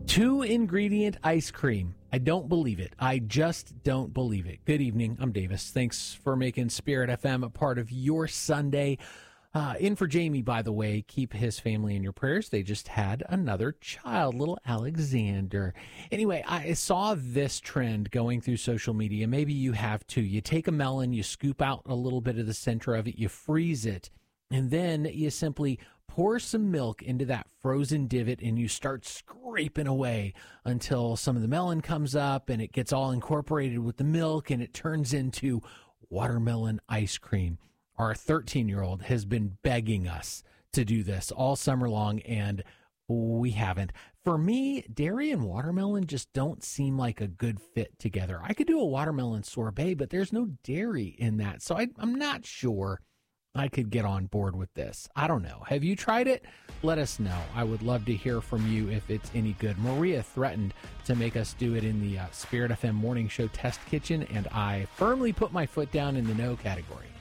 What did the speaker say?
2-ingredient ice cream. I don't believe it. I just don't believe it. Good evening. I'm Davis. Thanks for making Spirit FM a part of your Sunday. In for Jamie, by the way. Keep his family in your prayers. They just had another child, little Alexander. Anyway, I saw this trend going through social media. Maybe you have too. You take a melon, you scoop out a little bit of the center of it, you freeze it, and then you simply pour some milk into that frozen divot and you start scraping away until some of the melon comes up and it gets all incorporated with the milk and it turns into watermelon ice cream. Our 13-year-old has been begging us to do this all summer long, and we haven't. For me, dairy and watermelon just don't seem like a good fit together. I could do a watermelon sorbet, but there's no dairy in that, so I'm not sure I could get on board with this. I don't know. Have you tried it? Let us know. I would love to hear from you if it's any good. Maria threatened to make us do it in the Spirit FM Morning Show test kitchen, and I firmly put my foot down in the no category.